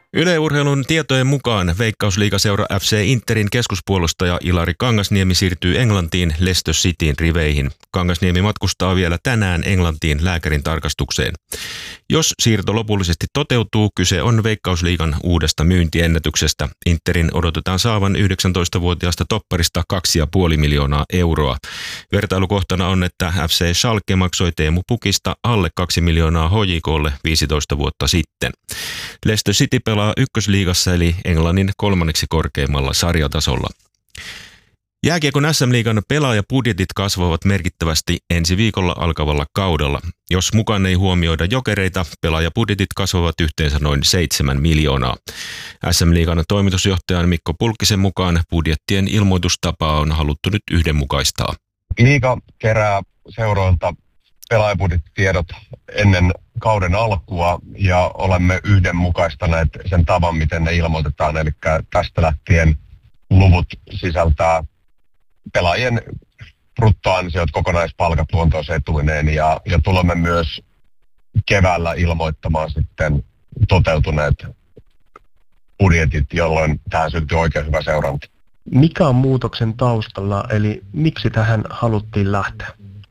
Yle Urheilun tietojen mukaan Veikkausliigaseura FC Interin keskuspuolustaja Ilari Kangasniemi siirtyy Englantiin Leicester Cityn riveihin. Kangasniemi matkustaa vielä tänään Englantiin lääkärin tarkastukseen. Jos siirto lopullisesti toteutuu, kyse on Veikkausliigan uudesta myyntiennätyksestä. Interin odotetaan saavan 19-vuotiaasta topparista 2,5 miljoonaa euroa. Vertailukohtana on, että FC Schalke maksoi Teemu Pukista alle 2 miljoonaa HJK:lle 15 vuotta sitten. Leicester City pelaa ykkösliigassa eli Englannin kolmanneksi korkeimmalla sarjatasolla. Jääkiekon SM-liigan pelaajabudjetit kasvavat merkittävästi ensi viikolla alkavalla kaudella. Jos mukaan ei huomioida Jokereita, pelaajabudjetit kasvavat yhteensä noin 7 miljoonaa. SM-liigan toimitusjohtajan Mikko Pulkkisen mukaan budjettien ilmoitustapaa on haluttu nyt yhdenmukaistaa. Liiga kerää seuroilta pelaajabudjettitiedot ennen kauden alkua ja olemme yhdenmukaistaneet sen tavan, miten ne ilmoitetaan. Eli tästä lähtien luvut sisältää pelaajien bruttoansiot, kokonaispalkat luontoosetuineen ja tulemme myös keväällä ilmoittamaan sitten toteutuneet budjetit, jolloin tähän syntyy oikein hyvä seuranta. Mikä on muutoksen taustalla, eli miksi tähän haluttiin lähteä?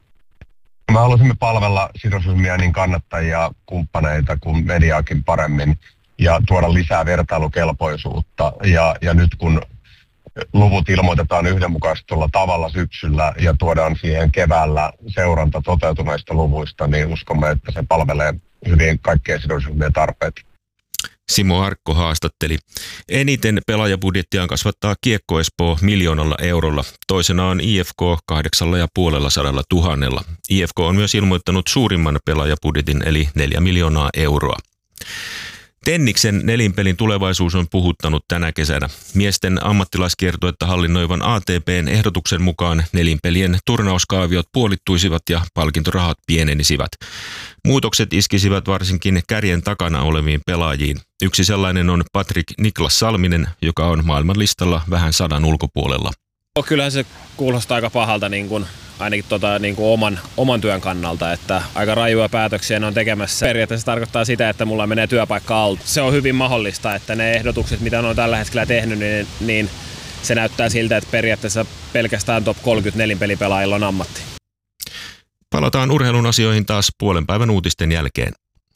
Me halusimme palvella sidosryhmiä, niin kannattajia, kumppaneita kuin mediaakin paremmin ja tuoda lisää vertailukelpoisuutta. Ja nyt kun luvut ilmoitetaan yhdenmukaistetulla tavalla syksyllä ja tuodaan siihen keväällä seuranta toteutuneista luvuista, niin uskomme, että se palvelee hyvin kaikkien sidosryhmien tarpeet. Simo Arkko haastatteli. Eniten pelaajabudjettiaan kasvattaa Kiekko Espoo 1 miljoonalla eurolla. Toisena on IFK 850 000. IFK on myös ilmoittanut suurimman pelaajabudjetin eli 4 miljoonaa euroa. Tenniksen nelinpelin tulevaisuus on puhuttanut tänä kesänä. Miesten ammattilaiskiertuetta hallinnoivan ATP:n ehdotuksen mukaan nelinpelien turnauskaaviot puolittuisivat ja palkintorahat pienenisivät. Muutokset iskisivät varsinkin kärjen takana oleviin pelaajiin. Yksi sellainen on Patrik Niklas Salminen, joka on maailmanlistalla vähän 100 ulkopuolella. Kyllähän se kuulostaa aika pahalta ainakin oman työn kannalta, että aika rajuja päätöksiä ne on tekemässä. Periaatteessa tarkoittaa sitä, että mulla menee työpaikka alta. Se on hyvin mahdollista, että ne ehdotukset, mitä ne on tällä hetkellä tehnyt, niin se näyttää siltä, että periaatteessa pelkästään top 30 nelinpelipelaajilla on ammatti. Palataan urheilun asioihin taas puolen päivän uutisten jälkeen.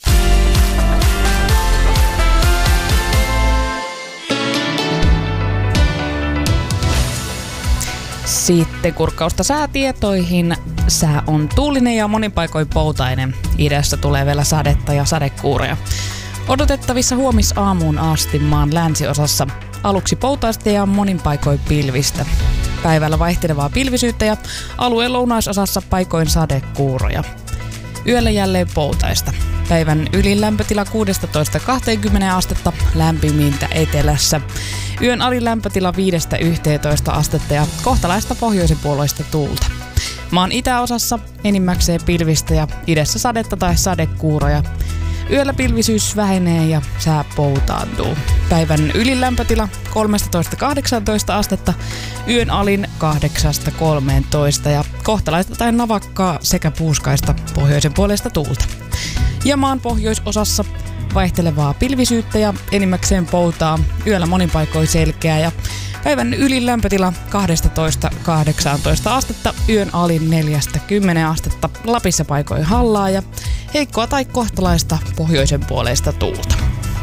Sitten kurkkausta säätietoihin. Sää on tuulinen ja monin paikoin poutainen. Idästä tulee vielä sadetta ja sadekuuroja. Odotettavissa huomisaamuun asti maan länsiosassa. Aluksi poutaista ja monin paikoin pilvistä. Päivällä vaihtelevaa pilvisyyttä ja alueen lounaisosassa paikoin sadekuuroja. Yöllä jälleen poutaista. Päivän ylin lämpötila 16-20 astetta, lämpimintä etelässä. Yön alin lämpötila 5-11 astetta ja kohtalaista pohjoisen puoleista tuulta. Maan itäosassa enimmäkseen pilvistä ja idässä sadetta tai sadekuuroja. Yöllä pilvisyys vähenee ja sää poutaantuu. Päivän ylin lämpötila 13-18 astetta, yön alin 8-13 ja kohtalaista tai navakkaa sekä puuskaista pohjoisen puolesta tuulta. Ja maan pohjoisosassa vaihtelevaa pilvisyyttä ja enimmäkseen poutaa, yöllä monin paikoin selkeää ja päivän ylin lämpötila 12-18 astetta, yön alin 4-10 astetta, Lapissa paikoin hallaa ja heikkoa tai kohtalaista pohjoisen puoleista tuulta.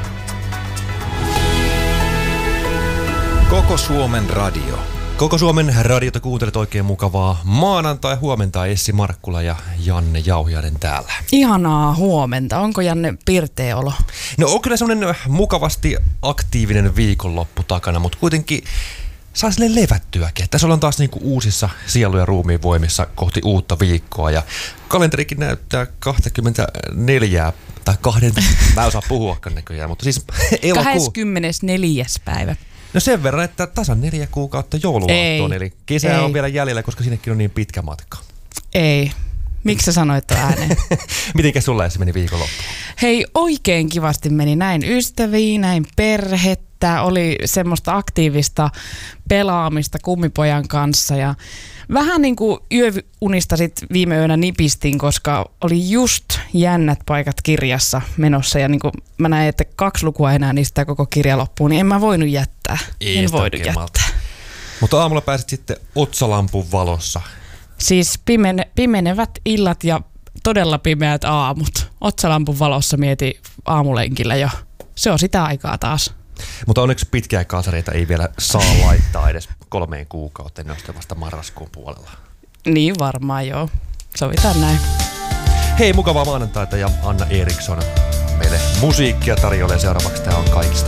Koko Suomen radio. Koko Suomen radiota kuuntelet oikein mukavaa maanantai-huomenta. Essi Markkula ja Janne Jauhiainen täällä. Ihanaa huomenta. Onko Janne pirteä olo? No on kyllä semmoinen mukavasti aktiivinen viikonloppu takana, mutta kuitenkin saa silleen levättyäkin. Tässä ollaan taas niinku uusissa sielu- ja ruumiin voimissa kohti uutta viikkoa ja kalenterikin näyttää 24 tai mä en osaa puhuakaan näköjään, mutta siis elokuu. 24. päivä. No sen verran, että tasan 4 kuukautta jouluaattoon, eli kesää on vielä jäljellä, koska sinnekin on niin pitkä matka. Ei. Miksi sä sanoit tuon ääneen? Mitenkä sulla se meni viikonloppu? Hei, oikein kivasti meni. Näin ystäviä, näin perhettä. Tää oli semmoista aktiivista pelaamista kummipojan kanssa ja vähän niin kuin yöunista sit viime yönä nipistin, koska oli just jännät paikat kirjassa menossa ja niin kuin mä näin, että 2 lukua enää niistä koko kirja loppuun, niin en mä voinut jättää. En voinut jättää. Mutta aamulla pääsit sitten otsalampun valossa. Siis pimenevät illat ja todella pimeät aamut. Otsalampun valossa mietin aamulenkillä jo. Se on sitä aikaa taas. Mutta onneksi pitkiä kasareita ei vielä saa laittaa edes 3 kuukauteen, ne on sitten vasta marraskuun puolella. Niin varmaan joo. Sovitaan näin. Hei, mukavaa maanantaita ja Anna Eriksson meille musiikkia tarjoilee seuraavaksi. Tää on kaikista